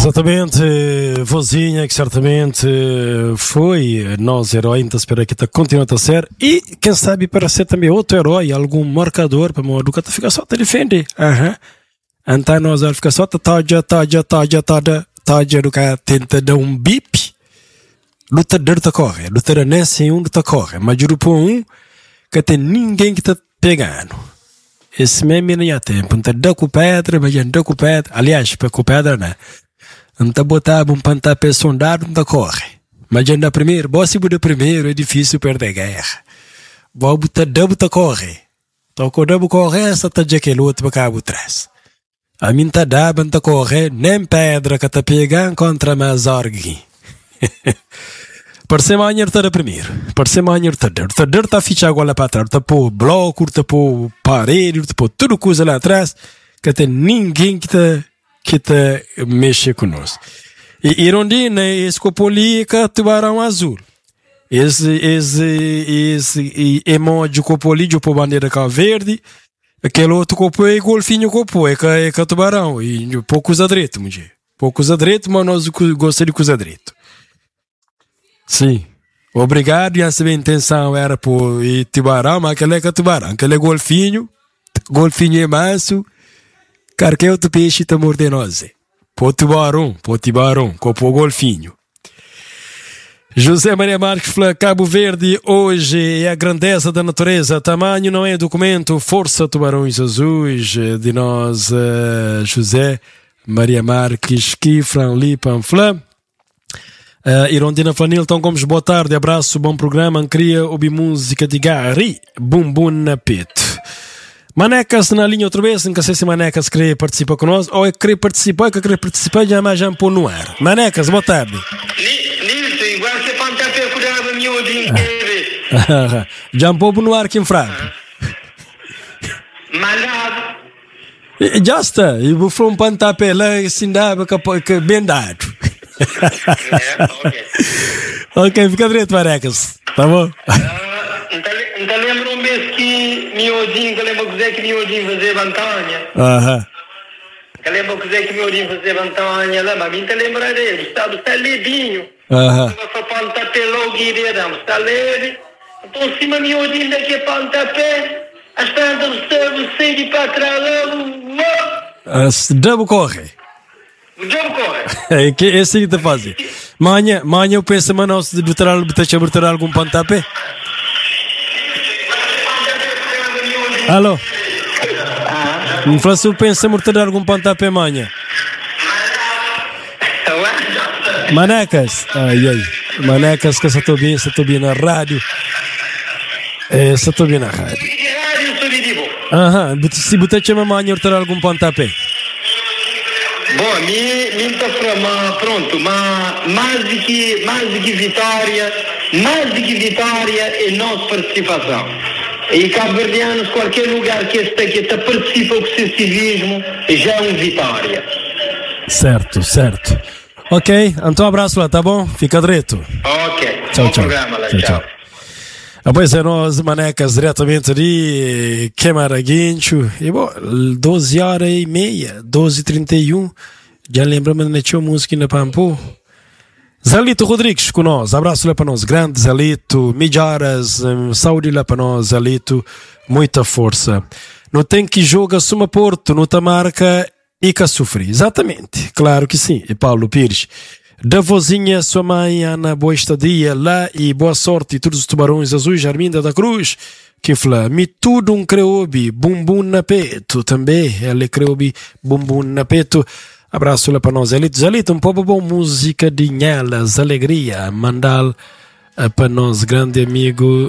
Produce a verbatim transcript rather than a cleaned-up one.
Exatamente, vozinha que certamente foi nosso herói, então espero que está continuando a ser e quem sabe para ser também outro herói, algum marcador para o educador ficar só te defender. Aham. Então nós vamos ficar só toja, toja, toja, toja, toja, educar tenta dar um bip, lutador tá corre, lutador nesse um tá corre, mas juro por um que tem ninguém que tá pegando. Esse mesmo não há tempo, não tá dando com pedra, mas já não dá com pedra, aliás, para com pedra né. Não tá botando um pontapé sondado, não tá corre. Mas já na primeira, bom se muda primeiro, é difícil perder a guerra. Bom, tá dando, tá corre. Então, quando eu corre, essa tá de aquele outro para cá atrás. A mim tá dando, não tá corre, nem pedra que tá pegando contra mais orgui. Parece manhã tá da primeiro. Parece manhã tá dando. Tá dando, tá ficha agora para trás. Tá por bloco, tá por parede, tá por tudo coisa lá atrás. Que tem ninguém que tá. que te mexe conosco. E Irondina, esse copolica tubarão azul. Esse, esse, esse emoji copolidio por bandeira cá verde. Aquele outro copo é golfinho copo, é que é que tubarão. E poucos adreto, mulher. Poucos adreto, mas nós gostamos de coisa adreto. Sim. Obrigado, e a sua intenção era por tubarão, mas aquele é que tubarão. Aquele é golfinho, golfinho é manso. Cara, que outro peixe está mordendo nós? Pô tubarão, pô tubarão, copo golfinho. José Maria Marques fala, Cabo Verde, hoje é a grandeza da natureza. Tamanho não é documento, força tubarões azuis. De nós, uh, José Maria Marques, que Franli Panflã. Uh, Irondina Flanilton Gomes, boa tarde, abraço, bom programa. Cria ouvir música de Gary, bum bum na peito. Manecas na linha outra vez, não sei se Manecas quer participar conosco, ou é querer participar, que querer participar, já mais já me pôr no ar. Manecas, boa tarde. Nilson, igual você pode estar procurando o meu dia já me pôr no ar aqui em Fraga. Malado. Já está, e vou fazer um pantapé lá, assim, dá, que bem dado. É, ok. Ok, fica direito, Manecas, tá bom? Então lembro um vez que miudinho, que lembro que que miudinho fazer vantanha. Aham. Que lembro que que miudinho fazer vantanha lá, mas me lembra dele, está do ledinho. Aham. Só pontapé logo e damos, está leve. Então cima miudinho daqui pontapé, as tantas você de para trás logo. Dabo corre. O jogo corre. É que esse que te faz. Manhã, manhã eu penso, mas nós de botar algum pontapé. Alô? Não fala se eu penso em mortar algum pontapé manhã. Manecas, ai ai, Manecas que essa estou bem, essa estou bem na rádio. Essa estou bem na rádio. Aham, se botar chama manhã mortar algum pontapé. Bom, me me tá falando pronto, mas mais do que mais do que vitória, mais do que vitória é nossa participação. E cabo-verdianos, qualquer lugar que este aqui está participa com o seu civismo, já é uma vitória. Certo, certo. Ok, então um abraço lá, tá bom? Fica direito. Ok, tchau, bom tchau. programa lá, tchau. tchau. tchau. Ah, pois é, nós, Manecas, diretamente de Queimaraguincho. E bom, doze horas e meia, doze e trinta e um. Já lembramos de tinha música na Pampu. Zalito Rodrigues com nós, abraço lá para nós, grande Zalito, milhares, um, saúde lá para nós, Zalito, muita força. Não tem que jogar Suma Porto, não tá marca e que sofre, exatamente, claro que sim, e Paulo Pires. Da vozinha, sua mãe, Ana, boa estadia lá e boa sorte, e todos os tubarões azuis, Arminda da Cruz, que fala, me tudo um creobi, bumbum na peito, também, ela creobi, bumbum na peito. Abraço lá para nós, Zalito. Zalito, um pouco bom música de Nhelas, alegria, mandal para nós, grande amigo